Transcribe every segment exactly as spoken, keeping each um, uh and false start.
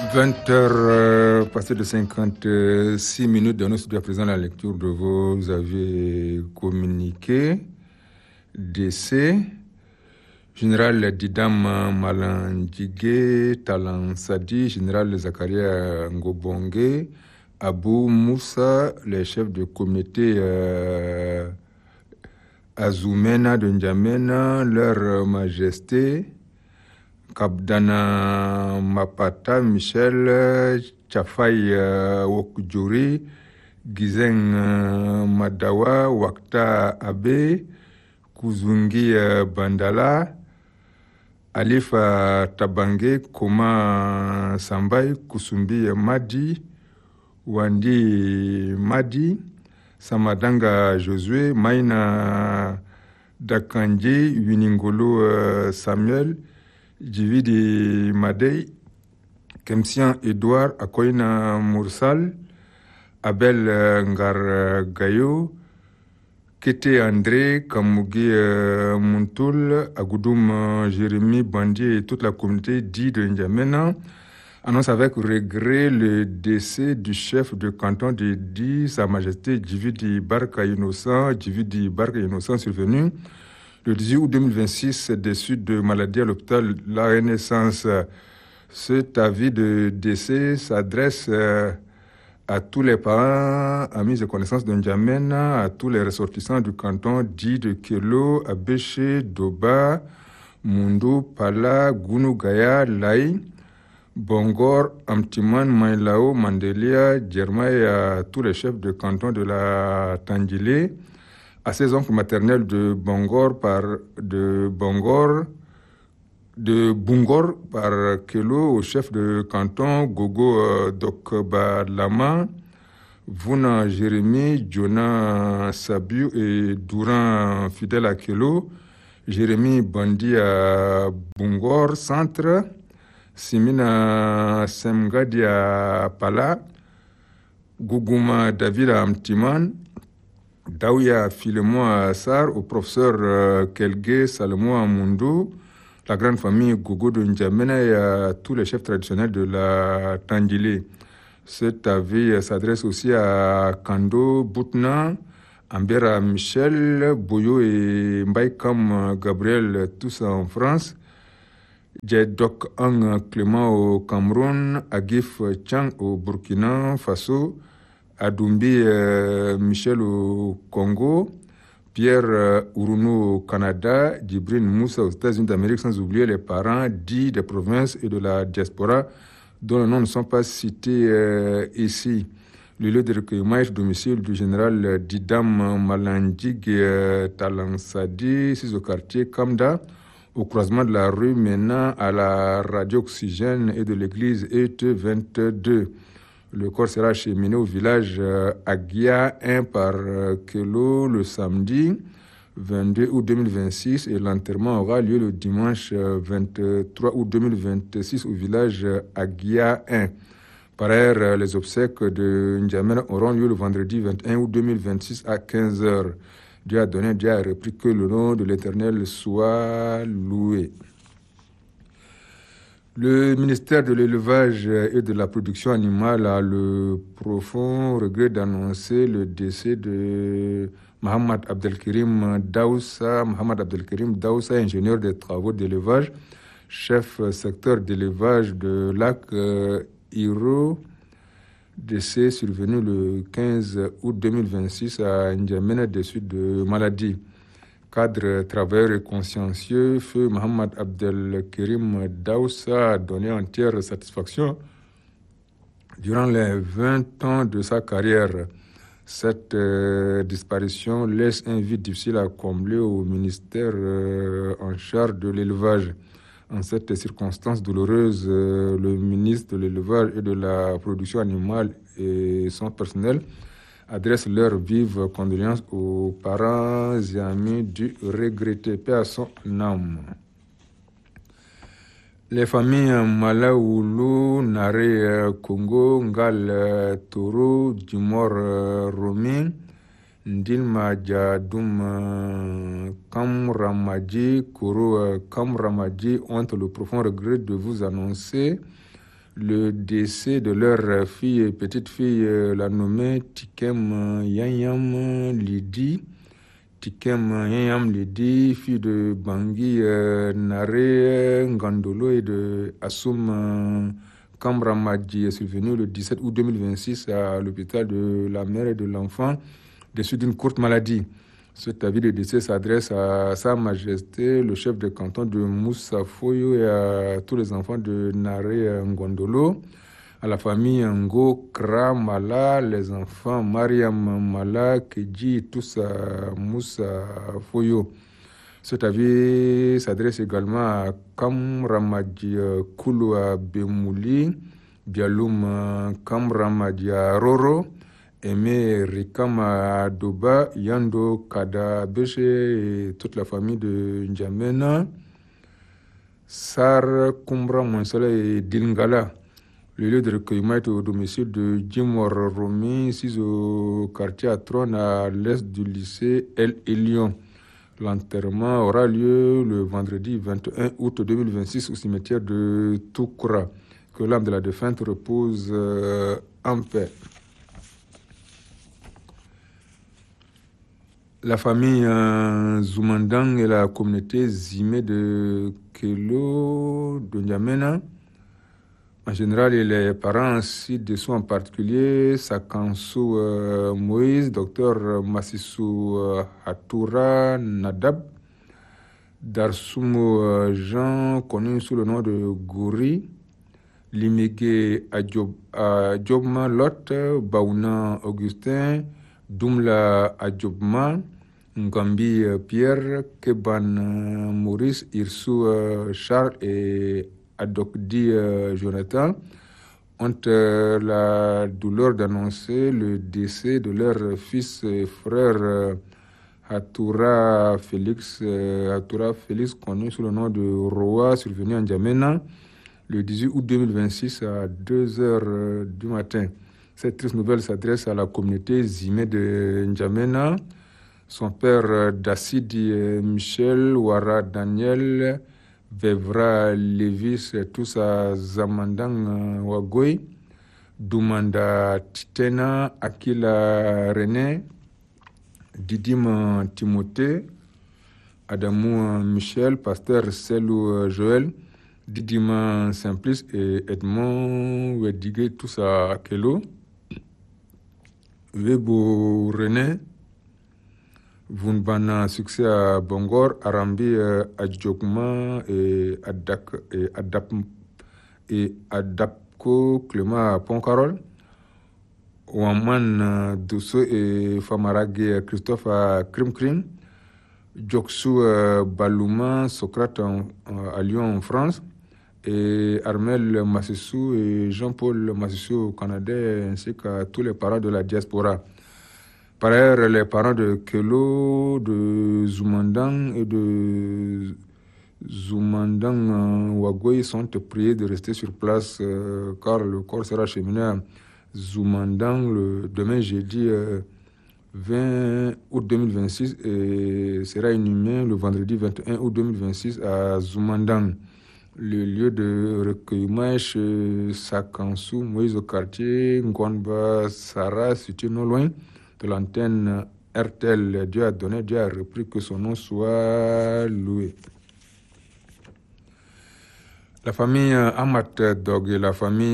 vingt heures euh, passées de cinquante-six minutes dans nos studios à présent la lecture de vos avis communiqués. Décès. Général Didam Malandigé, Talan Sadi, Général Zakaria Ngobonge, Abou Moussa, les chefs de comité euh, Azumena de N'Djamena, leur majesté, Kabdana Mapata Michel, Chafai uh, Wokujuri, Gizen uh, Madawa, Wakta Abe, Kuzungi uh, Bandala, Alifa Tabange, Koma Sambai, Kusumbi Madi, Wandi Madi, Samadanga Josué, Maina Dakandji, Winingolo uh, Samuel, Jividi Madei, Kemsian Edouard, Akoina Moursal, Abel uh, Ngar Gayo, Kete André, Kamugi uh, Muntul, Agoudoum uh, Jérémy Bandi et toute la communauté dit de N'Djamena annonce avec regret le décès du chef de canton de Di, Sa Majesté Djividi Barka Innocent, Djividi Barka Innocent survenu le dix-huit août deux mille vingt-six, déçu de maladie à l'hôpital La Renaissance. Cet avis de décès s'adresse euh, à tous les parents, amis et connaissances de N'Djamena, à tous les ressortissants du canton dit de Kelo, Abéché, Doba, Mundu, Pala, Gounou, Gaya, Laï, Bongor, Amtiman, Maïlao, Mandelia, Djerma et à tous les chefs de canton de la Tandjilé, à ses oncles maternels de Bongor par de Bongor, de Bungor par Kelo, au chef de canton Gogo euh, Dokbalama, Vuna Jérémy, Jonah Sabiu et Douran fidèle à Kelo, Jérémy Bandi à Bungor Centre, Simina Semgadi à Pala, Guguma David à Amtiman, Daouya Filemon Assar, au professeur euh, Kelge Salomon Amundu, la grande famille Gogo de N'Djamena et à tous les chefs traditionnels de la Tandjilé. Cet avis s'adresse aussi à Kando Boutna, Ambera Michel, Boyo et Mbaïkam Gabriel, tous en France, Djedok Ang Clément au Cameroun, Agif Chang au Burkina Faso, Adumbi euh, Michel au Congo, Pierre euh, Ourounou au Canada, Djibril Moussa aux États-Unis d'Amérique, sans oublier les parents dits des provinces et de la diaspora dont les noms ne sont pas cités euh, ici. Le lieu de recueillement est domicile du général Didam Malandig euh, Talansadi, ici au quartier Kamda, au croisement de la rue Mena à la radio Oxygène et de l'église E T vingt-deux. Le corps sera acheminé au village euh, Agia un par euh, Kelo le samedi vingt-deux août deux mille vingt-six et l'enterrement aura lieu le dimanche euh, vingt-trois août deux mille vingt-six au village euh, Agia un. Par ailleurs, euh, les obsèques de N'Djamena auront lieu le vendredi vingt et un août deux mille vingt-six à quinze heures. Dieu a donné, Dieu a repris, que le nom de l'Éternel soit loué. Le ministère de l'élevage et de la production animale a le profond regret d'annoncer le décès de Mohamed Abdelkerim Daoussa. Mohamed Abdelkerim Daoussa, ingénieur des travaux d'élevage, chef secteur d'élevage de Lac euh, Hiro, décès survenu le quinze août deux mille vingt-six à N'Djamena des suites de maladie. Cadre, travailleur et consciencieux, feu Mohamed Abdelkerim Daoussa a donné entière satisfaction durant les vingt ans de sa carrière. Cette euh, disparition laisse un vide difficile à combler au ministère euh, en charge de l'élevage. En cette circonstance douloureuse, euh, le ministre de l'élevage et de la production animale et son personnel adresse leurs vives condoléances aux parents et amis du regretté. Paix à son âme. Les familles Malaoulou, Nare Congo, Ngal Toro, Djimor Romi, Ndilma Djadoum Kamramadji, Koro Kamramadji ont le profond regret de vous annoncer le décès de leur fille et petite-fille, la nommée Tikem Yanyam Lidi. Tikem Yanyam Lidi, fille de Bangui euh, Nare Ngandolo et de Assoum euh, Kamramadi, est survenue le dix-sept août deux mille vingt-six à l'hôpital de la mère et de l'enfant, déçu d'une courte maladie. Cet avis de décès s'adresse à Sa Majesté, le chef de canton de Moussa Foyo, et à tous les enfants de Nare Ngondolo, à la famille Ngo Kra Mala, les enfants Mariam Mala, Kedji et tous à Moussa Foyo. Cet avis s'adresse également à Kamramadi Kouloua Bemouli, Bialoum Kamramadi Roro, Aimé Rikama Doba, Yando Kada Beche et toute la famille de N'Djamena, Sar Kumbra Monsala et Dilngala. Le lieu de recueillement est au domicile de Jimor Romi, ici au quartier Atron, à l'est du lycée El Elion. L'enterrement aura lieu le vendredi vingt et un août deux mille vingt-six au cimetière de Toukoura. Que l'âme de la défunte repose euh, en paix. La famille euh, Zoumandang et la communauté Zimé de Kelo, de N'Djamena, en général, et les parents ainsi dessous en particulier, Sakansou euh, Moïse, docteur Massissou euh, Hatoura Nadab, Darsumo euh, Jean, connu sous le nom de Gouri, Limege Adjob, Adjobma Lot, Baouna Augustin, Doumla Adjobma, Ngambi euh, Pierre, Keban euh, Maurice, Irsou euh, Charles et Adokdi euh, Jonathan ont euh, la douleur d'annoncer le décès de leur fils et frère euh, Hatoura Félix, euh, Hatoura Félix, connu sous le nom de Roa, survenu en N'Djamena le dix-huit août deux mille vingt-six à deux heures euh, du matin. Cette triste nouvelle s'adresse à la communauté Zimé de N'Djamena. Son père euh, Dassidi euh, Michel, Ouara Daniel, Vevra Lévis, tous à Zamandang Wagoy, Doumanda Titena, Akila René, Didim Timothée, Adamou Michel, Pasteur Selou Joël, Didim Simplice et Edmond Wedigé, tous à Akelo, Webo René, Vunbana succès à Bongor, Arambi euh, Adjokma et Adak et Adap et Adapko Clément à Pont-Carol, Ouaman euh, Dousso et Famaragé Christophe à Krim Krim, Djoksou euh, Balouma Socrate en, euh, à Lyon en France, et Armel Massissou et Jean-Paul Massissou au Canada, ainsi qu'à tous les parents de la diaspora. Par ailleurs, les parents de Kelo, de Zoumandang et de Zoumandang euh, Wagoy sont priés de rester sur place euh, car le corps sera acheminé à Zoumandang le demain jeudi euh, vingt août deux mille vingt-six et sera inhumé le vendredi vingt et un août deux mille vingt-six à Zoumandang. Le lieu de recueillement est chez Sakansou, Moïse au quartier Ngwanba Sara, situé non loin de l'antenne R T L. Dieu a donné, Dieu a repris, que son nom soit loué. La famille Amat Dog et la famille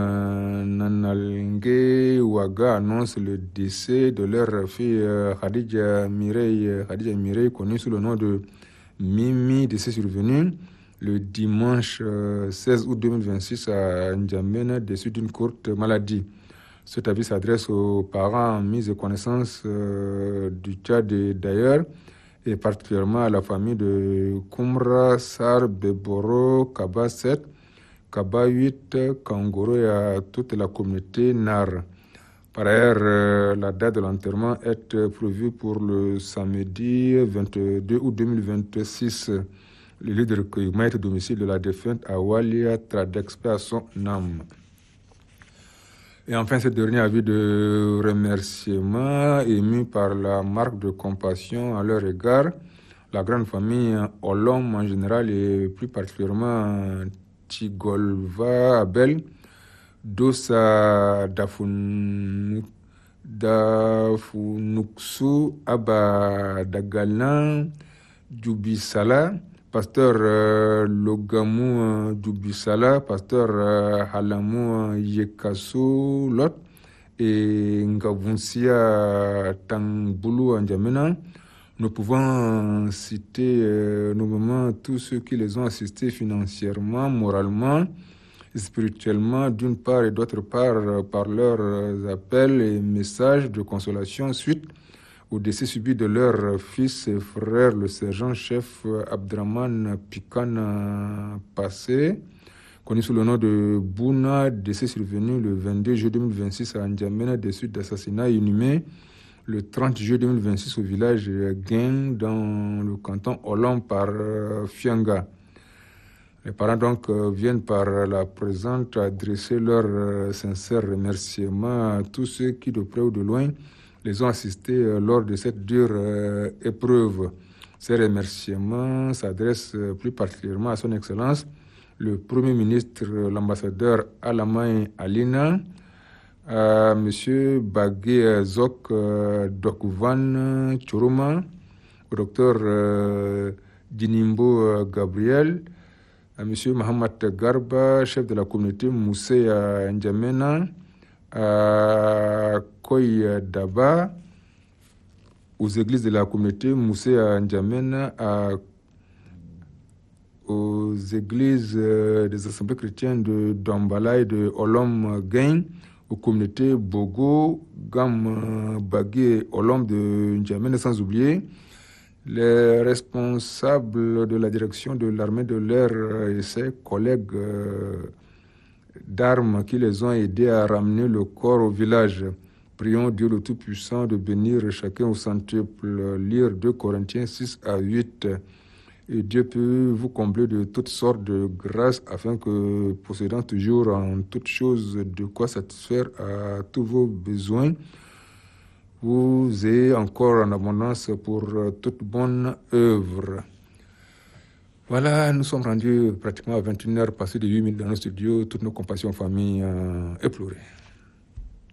Nanalenge Ouaga annoncent le décès de leur fille Khadija Mireille, Khadija Mireille, connue sous le nom de Mimi, décès survenu le dimanche seize août deux mille vingt-six à N'Djamena, déçue d'une courte maladie. Cet avis s'adresse aux parents en mise de connaissance euh, du Tchad et d'ailleurs, et particulièrement à la famille de Koumra, Sar, Beboro, Kaba sept, Kaba huit, Kangoro et à toute la communauté Nar. Par ailleurs, euh, la date de l'enterrement est prévue pour le samedi vingt-deux août deux mille vingt-six. Le lieu de recueillement est au domicile de la défunte à Walia Tradexpe à son âme. Et enfin, ce dernier avis de remerciement émis par la marque de compassion à leur égard, la grande famille Olom en général et plus particulièrement Tigolva Abel, Dosa Dafun Dafunuksu Abba Dagalan Djoubissala, pasteur euh, Logamou euh, Djoubissala, pasteur euh, Halamou euh, Yekasso Lot et Ngavunsia Tangbulu Ndjamena. Nous pouvons citer euh, nommément tous ceux qui les ont assistés financièrement, moralement, spirituellement, d'une part, et d'autre part, euh, par leurs euh, appels et messages de consolation suite au décès subi de leur fils et frère, le sergent-chef Abdraman Pikan Passé, connu sous le nom de Bouna, décès survenu le vingt-deux juillet deux mille vingt-six à N'Djamena, des suites d'assassinats inhumés le trente juillet deux mille vingt-six au village Guin, dans le canton Olom par Fianga. Les parents donc viennent par la présente adresser leurs sincères remerciements à tous ceux qui, de près ou de loin, les ont assistés lors de cette dure épreuve. Ces remerciements s'adressent plus particulièrement à son Excellence, le Premier ministre, l'ambassadeur Alamay Alina, à M. Bagé Zok euh, Dokouvan Churuma, au docteur euh, Dinimbo euh, Gabriel, à M. Mohamed Garba, chef de la communauté Moussé à N'Djamena, à Koy Daba, aux églises de la communauté Moussé à N'Djamena, à aux églises euh, des assemblées chrétiennes de Dambala et de Olom Gain, aux communautés Bogo, Gam, Bagé, Olom de N'Djamena, sans oublier les responsables de la direction de l'armée de l'air et ses collègues euh, d'armes qui les ont aidés à ramener le corps au village. Prions Dieu le Tout-Puissant de bénir chacun au centuple. Lire deux Corinthiens six à huit. Et Dieu peut vous combler de toutes sortes de grâces afin que, possédant toujours en toutes choses de quoi satisfaire à tous vos besoins, vous ayez encore en abondance pour toute bonne œuvre. Voilà, nous sommes rendus pratiquement à vingt et une heures, passées de huit minutes dans nos studios, toutes nos compassions, familles euh, éplorées.